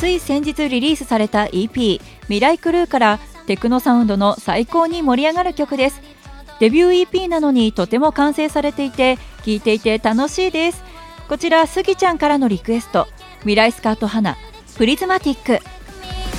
つい先日リリースされた EP 未来クルーからテクノサウンドの最高に盛り上がる曲です。デビュー EP なのにとても完成されていて聴いていて楽しいです。こちらスギちゃんからのリクエスト、未来スカート花プリズマティック。